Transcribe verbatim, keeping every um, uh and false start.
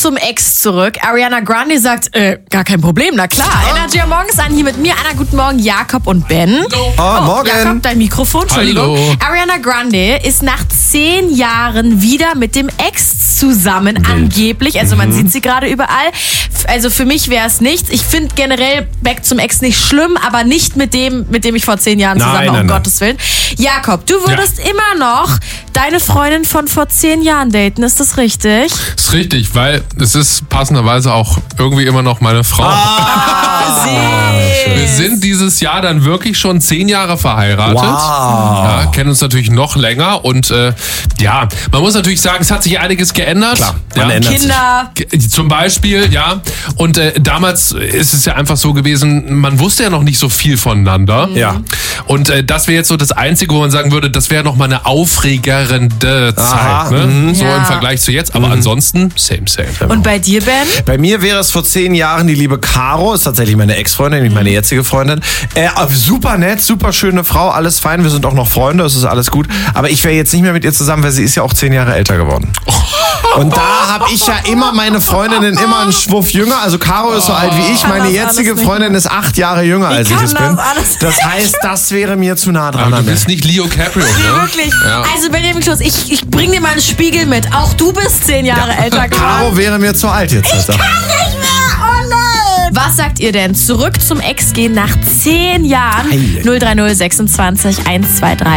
zum Ex zurück. Ariana Grande sagt, äh, gar kein Problem, na klar. Oh. Energy am Morgens an, hier mit mir. Anna, guten Morgen, Jakob und Ben. Oh, oh morgen. Jakob, dein Mikrofon, Entschuldigung. Hallo. Ariana Grande ist nach zehn Jahren wieder mit dem Ex zusammen, Wild. angeblich. Also man mhm. sieht sie gerade überall. Also für mich wäre es nichts. Ich finde generell Back zum Ex nicht schlimm, aber nicht mit dem, mit dem ich vor zehn Jahren zusammen war, um nein, Gottes Willen. Jakob, du würdest ja. immer noch deine Freundin von vor zehn Jahren daten, ist das richtig? Das ist richtig, weil es ist passenderweise auch irgendwie immer noch meine Frau. Ah, wir sind dieses Jahr dann wirklich schon zehn Jahre verheiratet. Wow. Ja, kennen uns natürlich noch länger und äh, ja, man muss natürlich sagen, es hat sich einiges geändert. Klar, man ja. ändert Kinder. Sich. Zum Beispiel, ja. Und äh, damals ist es ja einfach so gewesen, man wusste ja noch nicht so viel voneinander. Ja. Und äh, das wäre jetzt so das Einzige, wo man sagen würde, das wäre noch mal eine aufregerende Aha, Zeit, ne? Mhm. So Ja. im Vergleich zu jetzt. Aber mhm. ansonsten, same, same. Und bei dir, Ben? Bei mir wäre es vor zehn Jahren die liebe Caro, ist tatsächlich meine Ex-Freundin, nicht meine jetzige Freundin. Äh, super nett, super schöne Frau, alles fein, wir sind auch noch Freunde, es ist alles gut. Aber ich wäre jetzt nicht mehr mit ihr zusammen, weil sie ist ja auch zehn Jahre älter geworden. Und da habe ich ja immer meine Freundinnen immer einen Schwuff jünger. Also Caro ist so alt wie ich, meine jetzige Freundin ist acht Jahre jünger als ich es bin. Das heißt, das wäre mir zu nah dran. Aber du bist nicht Leo Caprio, ne? Wirklich. Ja. Also Benjamin Schulz, ich, ich bring dir mal einen Spiegel mit. Auch du bist zehn Jahre Ja. älter geworden. Caro wäre mir zu alt jetzt. Ich kann nicht mehr, oh nein! Was sagt ihr denn? Zurück zum Ex gehen nach zehn Jahren? Hey. null drei null sechsundzwanzig eins zwei drei